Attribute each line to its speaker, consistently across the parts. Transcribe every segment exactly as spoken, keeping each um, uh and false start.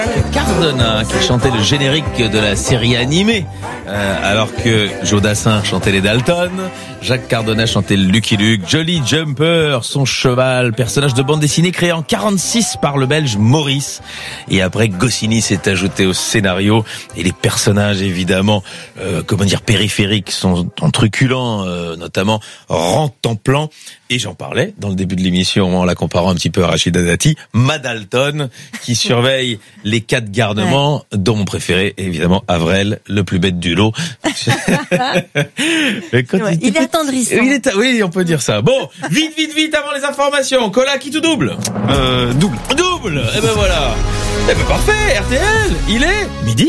Speaker 1: Cardona qui chantait le générique de la série animée, euh, alors que Joe Dassin chantait les Dalton. Jacques Cardona chantait le Lucky Luke. Jolly Jumper, son cheval, personnage de bande dessinée créé en quarante-six par le Belge Maurice. Et après, Goscinny s'est ajouté au scénario. Et les personnages, évidemment, euh, comment dire, périphériques, sont truculents, euh, notamment rentrent en plan. Et j'en parlais dans le début de l'émission en la comparant un petit peu à Rachida Dati, Madalton, qui surveille les quatre garnements, ouais. dont mon préféré, évidemment, Avrel, le plus bête du lot.
Speaker 2: Ouais, il, il est attendrissant.
Speaker 1: Il est, oui, on peut dire ça. Bon, vite, vite, vite, avant les informations. Cola, qui tout double?
Speaker 3: Euh, double.
Speaker 1: Double. Eh ben voilà. Eh ben parfait, R T L, il est midi.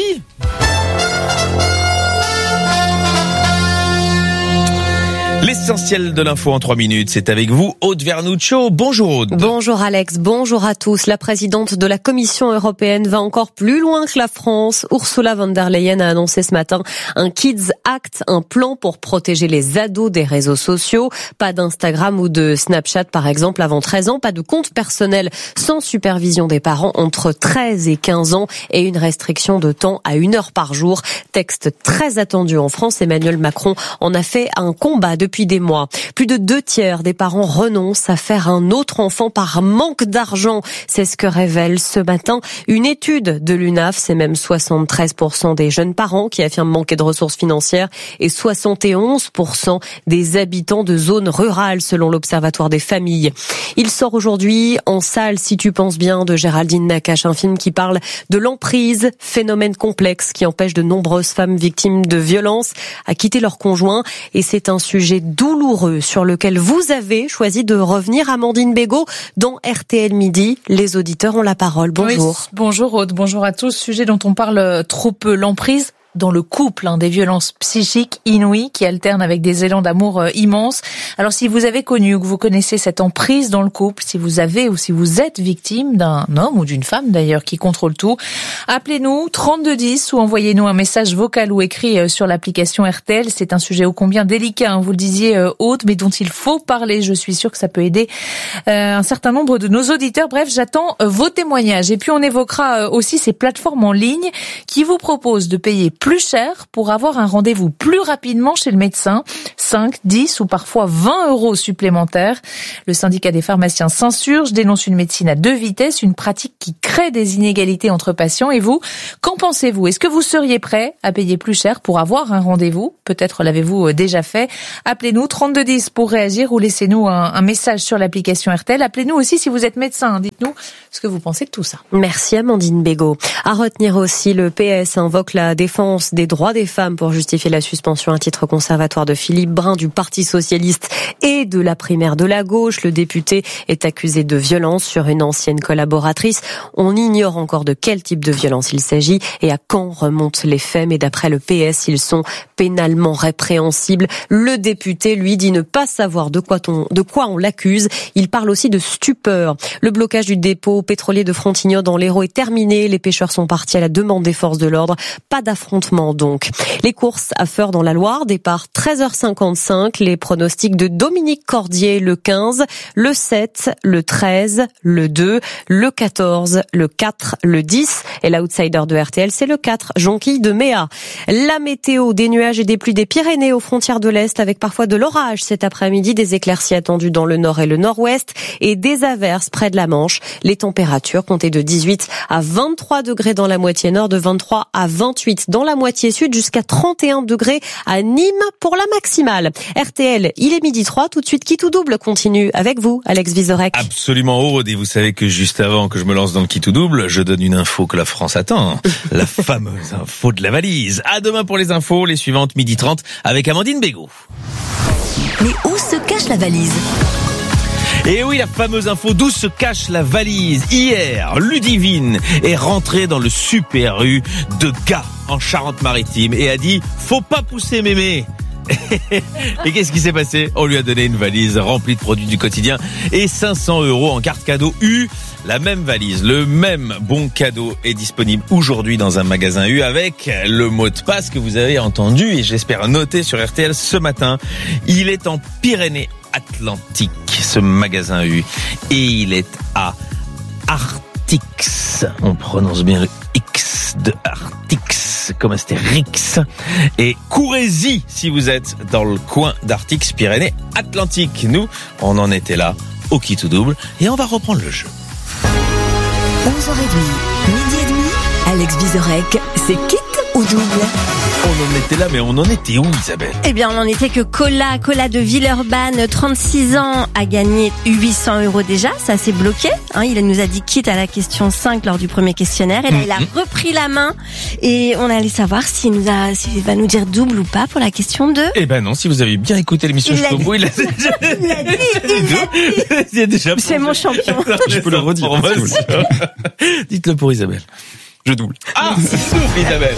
Speaker 1: L'essentiel de l'info en trois minutes, c'est avec vous, Aude Vernuccio. Bonjour Aude.
Speaker 4: Bonjour Alex, bonjour à tous. La présidente de la Commission européenne va encore plus loin que la France. Ursula von der Leyen a annoncé ce matin un Kids Act, un plan pour protéger les ados des réseaux sociaux. Pas d'Instagram ou de Snapchat par exemple avant treize ans, pas de compte personnel sans supervision des parents entre treize et quinze ans et une restriction de temps à une heure par jour. Texte très attendu en France. Emmanuel Macron en a fait un combat depuis Depuis des mois. Plus de deux tiers des parents renoncent à faire un autre enfant par manque d'argent. C'est ce que révèle ce matin une étude de l'U N A F. C'est même soixante-treize pour cent des jeunes parents qui affirment manquer de ressources financières et soixante et onze pour cent des habitants de zones rurales selon l'Observatoire des familles. Il sort aujourd'hui en salle Si tu penses bien de Géraldine Nakache, un film qui parle de l'emprise, phénomène complexe qui empêche de nombreuses femmes victimes de violences à quitter leur conjoint. Et c'est un sujet douloureux sur lequel vous avez choisi de revenir, Amandine Bégaud, dans R T L Midi. Les auditeurs ont la parole. Bonjour.
Speaker 5: Oui, bonjour Aude, bonjour à tous. Sujet dont on parle trop peu, l'emprise dans le couple, hein, des violences psychiques inouïes qui alternent avec des élans d'amour euh, immenses. Alors si vous avez connu ou que vous connaissez cette emprise dans le couple, si vous avez ou si vous êtes victime d'un homme ou d'une femme d'ailleurs qui contrôle tout, appelez-nous trente-deux dix ou envoyez-nous un message vocal ou écrit euh, sur l'application R T L. C'est un sujet ô combien délicat, hein, vous le disiez euh, Aude, mais dont il faut parler. Je suis sûre que ça peut aider euh, un certain nombre de nos auditeurs. Bref, j'attends euh, vos témoignages. Et puis on évoquera euh, aussi ces plateformes en ligne qui vous proposent de payer plus cher pour avoir un rendez-vous plus rapidement chez le médecin. cinq, dix ou parfois vingt euros supplémentaires. Le syndicat des pharmaciens s'insurge, dénonce une médecine à deux vitesses, une pratique qui crée des inégalités entre patients. Et vous, qu'en pensez-vous? Est-ce que vous seriez prêt à payer plus cher pour avoir un rendez-vous? Peut-être l'avez-vous déjà fait. Appelez-nous trente-deux dix pour réagir ou laissez-nous un, un message sur l'application R T L. Appelez-nous aussi si vous êtes médecin. Dites-nous ce que vous pensez de tout ça.
Speaker 4: Merci Amandine Bégaud. À retenir aussi, le P S invoque la défense des droits des femmes pour justifier la suspension à titre conservatoire de Philippe Brun du Parti socialiste et de la primaire de la gauche. Le député est accusé de violence sur une ancienne collaboratrice. On ignore encore de quel type de violence il s'agit et à quand remontent les faits. Mais d'après le P S, ils sont pénalement répréhensibles. Le député, lui, dit ne pas savoir de quoi on, de quoi on l'accuse. Il parle aussi de stupeur. Le blocage du dépôt pétrolier de Frontignan dans l'Hérault est terminé. Les pêcheurs sont partis à la demande des forces de l'ordre. Pas d'affrontement donc. Les courses à Feurs dans la Loire, départ treize heures cinquante-cinq. Les pronostics de Dominique Cordier, le quinze, le sept, le treize, le deux, le quatorze, le quatre, le dix. Et l'outsider de R T L, c'est le quatre, Jonquille de Méa. La météo, des nuages et des pluies des Pyrénées aux frontières de l'Est avec parfois de l'orage cet après-midi, des éclaircies attendues dans le nord et le nord-ouest et des averses près de la Manche. Les températures comptaient de dix-huit à vingt-trois degrés dans la moitié nord, de vingt-trois à vingt-huit dans la moitié sud, jusqu'à trente et un degrés à Nîmes pour la maximale. R T L, il est midi trois, tout de suite qui tout double continue avec vous, Alex Vizorek.
Speaker 1: Absolument Aude, et vous savez que juste avant que je me lance dans le qui tout double, je donne une info que la France attend, la fameuse info de la valise. À demain pour les infos, les suivantes midi trente avec Amandine Bégaud.
Speaker 2: Mais où se cache la valise ?
Speaker 1: Et oui, la fameuse info d'où se cache la valise. Hier, Ludivine est rentrée dans le Super U de Gap en Charente-Maritime et a dit « Faut pas pousser mémé ». Et qu'est-ce qui s'est passé? On lui a donné une valise remplie de produits du quotidien et cinq cents euros en carte cadeau U. La même valise, le même bon cadeau est disponible aujourd'hui dans un magasin U avec le mot de passe que vous avez entendu et j'espère noté sur R T L ce matin. Il est en Pyrénées-Atlantiques, ce magasin U, et il est à Artigues. Artix. On prononce bien le X de Artix, comme Astérix. Et courez-y si vous êtes dans le coin d'Artix, Pyrénées-Atlantiques. Nous, on en était là, au qui tout double, et on va reprendre le jeu.
Speaker 2: onze heures trente, midi et demi, Alex Vizorek, c'est quitte ou double?
Speaker 1: On en était là, mais on en était où, Isabelle?
Speaker 4: Eh bien, on en était que Cola, Cola de Villeurbanne, trente-six ans, a gagné huit cents euros déjà. Ça s'est bloqué. Hein, il nous a dit quitte à la question cinq lors du premier questionnaire. Et là, il a repris la main. Et on allait savoir s'il nous a, s'il va nous dire double ou pas pour la question deux.
Speaker 1: Eh ben non, si vous avez bien écouté l'émission jusqu'au bout, il a déjà
Speaker 4: Il a dit, il a dit.
Speaker 1: il a déjà
Speaker 4: C'est mon champion.
Speaker 3: Je peux le redire.
Speaker 1: Pour moi, dites-le pour Isabelle.
Speaker 3: Je double.
Speaker 1: Ah, c'est double, Isabelle.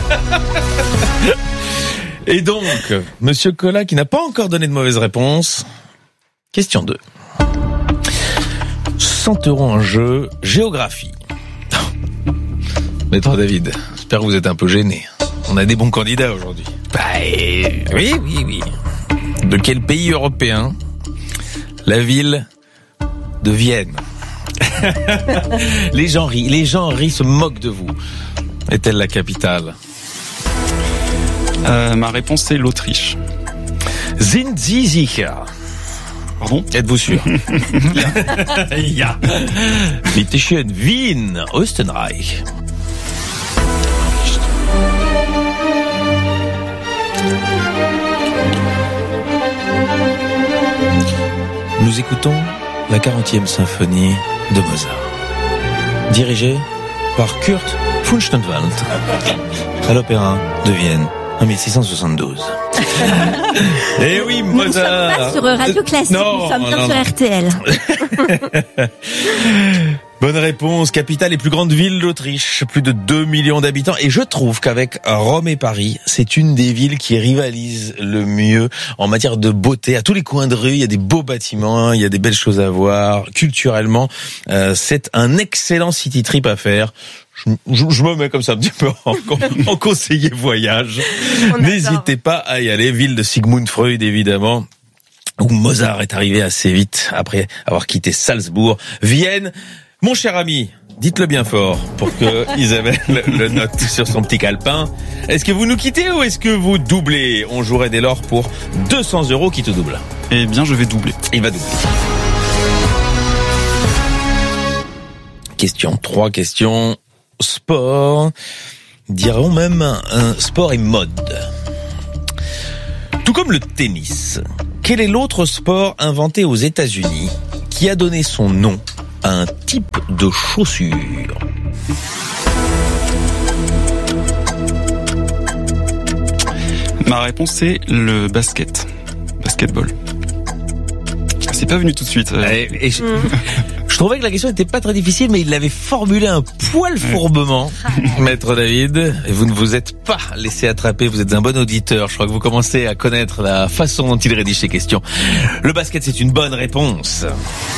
Speaker 1: Et donc, Monsieur Cola, qui n'a pas encore donné de mauvaise réponse. Question deux. cent euros en jeu, géographie. Maître David, j'espère que vous êtes un peu gêné. On a des bons candidats aujourd'hui. Bah, eh, oui, oui, oui. De quel pays européen la ville de Vienne? Les gens rient, les gens rient, se moquent de vous. Est-elle la capitale?
Speaker 3: Euh, ma réponse c'est l'Autriche.
Speaker 1: Sind Sie sicher?
Speaker 3: Pardon?
Speaker 1: Êtes-vous sûr? Ja. Bitte schön, Wien, Österreich. Nous écoutons la quarantième symphonie de Mozart, dirigée par Kurt Funchtenwald à l'Opéra de Vienne en mille six cent soixante-douze. Eh oui, Mozart.
Speaker 4: Nous ne sommes pas sur Radio Classique,
Speaker 1: non,
Speaker 4: nous sommes bien
Speaker 1: non,
Speaker 4: sur
Speaker 1: non.
Speaker 4: R T L.
Speaker 1: Bonne réponse, capitale et plus grande ville d'Autriche, plus de deux millions d'habitants. Et je trouve qu'avec Rome et Paris, c'est une des villes qui rivalise le mieux en matière de beauté. À tous les coins de rue, il y a des beaux bâtiments, il y a des belles choses à voir. Culturellement, euh, c'est un excellent city trip à faire. Je, je, je me mets comme ça un petit peu en, en conseiller voyage. N'hésitez pas à y aller. Ville de Sigmund Freud, évidemment, où Mozart est arrivé assez vite après avoir quitté Salzbourg. Vienne. Mon cher ami, dites-le bien fort pour que Isabelle le note sur son petit calepin. Est-ce que vous nous quittez ou est-ce que vous doublez? On jouerait dès lors pour deux cents euros qui te double.
Speaker 3: Eh bien, je vais doubler.
Speaker 1: Il va doubler. Question trois, question sport. Dirons même un sport et mode. Tout comme le tennis, quel est l'autre sport inventé aux États-Unis qui a donné son nom à un type de chaussure?
Speaker 3: Ma réponse c'est le basket. Basketball. C'est pas venu tout de suite.
Speaker 1: Et, et je, je trouvais que la question n'était pas très difficile, mais il l'avait formulée un poil fourbement, Maître David. Et vous ne vous êtes pas laissé attraper, vous êtes un bon auditeur. Je crois que vous commencez à connaître la façon dont il rédige ses questions. Le basket, c'est une bonne réponse.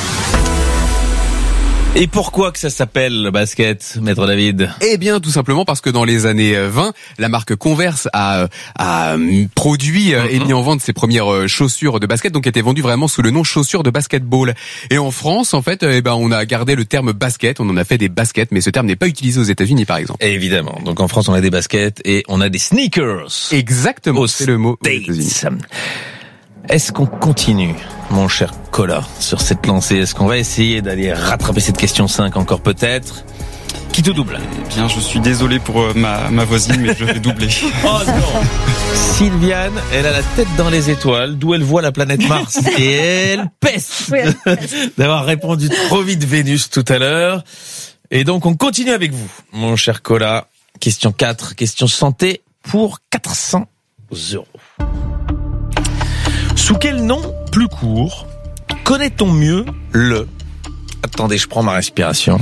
Speaker 1: Et pourquoi que ça s'appelle le basket, Maître David?
Speaker 6: Eh bien, tout simplement parce que dans les années vingt, la marque Converse a, a produit mm-hmm. et mis en vente ses premières chaussures de basket, donc étaient vendues vraiment sous le nom chaussures de basketball. Et en France, en fait, eh ben, on a gardé le terme basket, on en a fait des baskets, mais ce terme n'est pas utilisé aux États-Unis, par exemple.
Speaker 1: Évidemment. Donc en France, on a des baskets et on a des sneakers.
Speaker 6: Exactement, c'est le mot aux États-Unis.
Speaker 1: Est-ce qu'on continue, mon cher Cola, sur cette lancée? Est-ce qu'on va essayer d'aller rattraper cette question cinq encore peut-être? Qui te double?
Speaker 3: Eh bien, je suis désolé pour euh, ma, ma voisine, mais je vais doubler.
Speaker 1: Oh non! Sylviane, elle a la tête dans les étoiles, d'où elle voit la planète Mars. Et elle peste
Speaker 4: Oui, elle peste.
Speaker 1: d'avoir répondu trop vite Vénus tout à l'heure. Et donc, on continue avec vous, mon cher Cola. Question quatre, question santé pour quatre cents euros. Sous quel nom plus court connaît-on mieux le... Attendez, je prends ma respiration.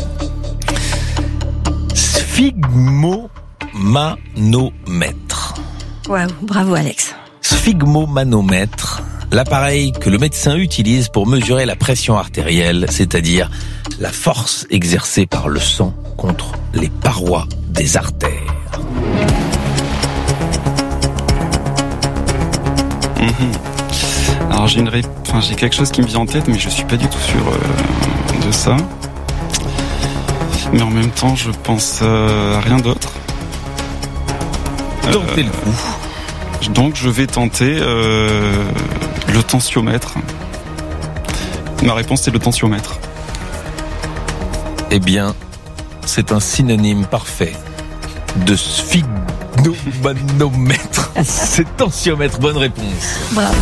Speaker 1: Sphygmomanomètre.
Speaker 4: Waouh, bravo Alex.
Speaker 1: Sphygmomanomètre, l'appareil que le médecin utilise pour mesurer la pression artérielle, c'est-à-dire la force exercée par le sang contre les parois des artères.
Speaker 3: Mmh. Alors j'ai une ré... enfin j'ai quelque chose qui me vient en tête, mais je suis pas du tout sûr euh, de ça. Mais en même temps, je pense euh, à rien d'autre.
Speaker 1: Tentez le coup.
Speaker 3: Donc je vais tenter euh, le tensiomètre. Ma réponse c'est le tensiomètre.
Speaker 1: Eh bien, c'est un synonyme parfait de sphygmomanomètre. C'est tensiomètre, bonne réponse.
Speaker 4: Bravo.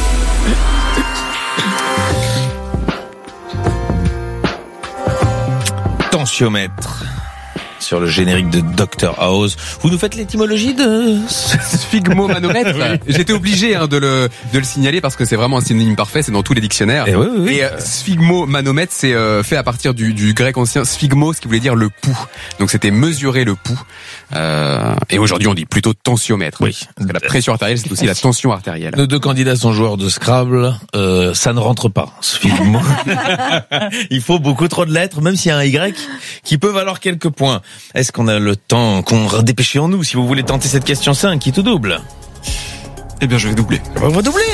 Speaker 1: Tensiomètre. Sur le générique de docteur House. Vous nous faites l'étymologie de
Speaker 6: sphygmomanomètre. Oui. J'étais obligé hein, de le de le signaler parce que c'est vraiment un synonyme parfait, c'est dans tous les dictionnaires.
Speaker 1: Et, oui, oui, oui.
Speaker 6: Et euh, sphygmomanomètre, c'est euh, fait à partir du, du grec ancien sphygmos, qui voulait dire le pouls. Donc c'était mesurer le pouls. Euh, et aujourd'hui, on dit plutôt tensiomètre.
Speaker 1: Oui.
Speaker 6: Parce que la pression artérielle, c'est aussi la tension artérielle.
Speaker 1: Nos deux candidats sont joueurs de Scrabble. Euh, ça ne rentre pas. Sphygmo. Il faut beaucoup trop de lettres, même s'il y a un Y qui peut valoir quelques points. Est-ce qu'on a le temps qu'on dépêche en nous si vous voulez tenter cette question cinq qui tout double?
Speaker 3: Eh bien, je vais doubler.
Speaker 1: On va doubler.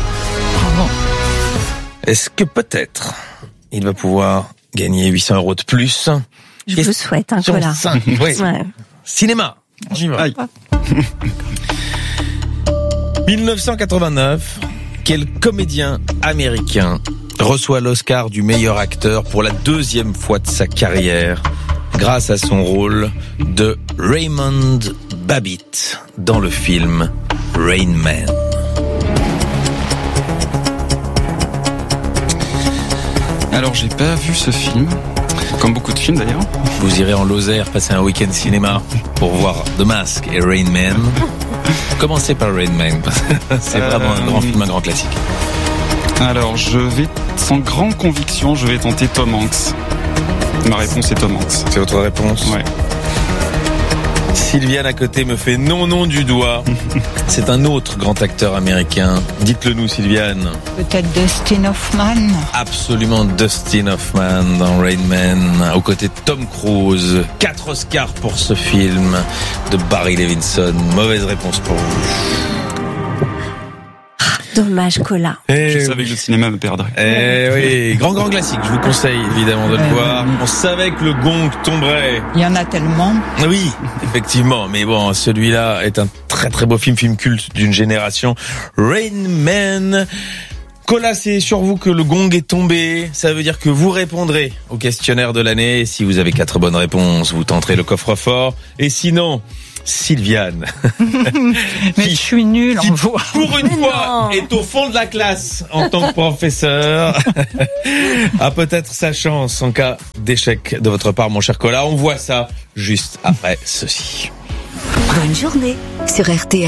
Speaker 1: Est-ce que peut-être il va pouvoir gagner huit cents euros de plus?
Speaker 4: Je vous souhaite un cola.
Speaker 1: cinq, oui. Ouais. Cinéma. J'y vais.
Speaker 3: Aïe.
Speaker 1: dix-neuf cent quatre-vingt-neuf, quel comédien américain reçoit l'Oscar du meilleur acteur pour la deuxième fois de sa carrière grâce à son rôle de Raymond Babbitt dans le film Rain Man?
Speaker 3: Alors, j'ai pas vu ce film, comme beaucoup de films d'ailleurs.
Speaker 1: Vous irez en Lozère passer un week-end cinéma pour voir The Mask et Rain Man. Commencez par Rain Man, c'est euh... vraiment un grand film, un grand classique.
Speaker 3: Alors, je vais, sans grande conviction, je vais tenter Tom Hanks. Ma réponse est Tom Hanks.
Speaker 1: C'est votre réponse?
Speaker 3: Ouais.
Speaker 1: Sylviane à côté me fait non non du doigt. C'est un autre grand acteur américain. Dites-le nous, Sylviane.
Speaker 7: Peut-être Dustin Hoffman.
Speaker 1: Absolument Dustin Hoffman dans Rain Man, aux côtés de Tom Cruise. Quatre Oscars pour ce film de Barry Levinson. Mauvaise réponse pour vous.
Speaker 4: Dommage, cola.
Speaker 1: Eh
Speaker 3: je
Speaker 1: oui.
Speaker 3: savais que le cinéma me perdrait.
Speaker 1: Eh oui, grand grand classique. Je vous conseille évidemment de le euh, voir. On savait que le gong tomberait.
Speaker 7: Il y en a tellement.
Speaker 1: Oui, effectivement. Mais bon, celui-là est un très très beau film, film culte d'une génération. Rain Man. Cola, c'est sur vous que le gong est tombé. Ça veut dire que vous répondrez au questionnaire de l'année. Si vous avez quatre bonnes réponses, vous tenterez le coffre-fort. Et sinon, Sylviane,
Speaker 7: mais qui, je suis nulle en voix.
Speaker 1: Pour une fois, est au fond de la classe en tant que professeur, a peut-être sa chance en cas d'échec de votre part, mon cher Cola. On voit ça juste après ceci.
Speaker 2: Bonne journée sur R T L.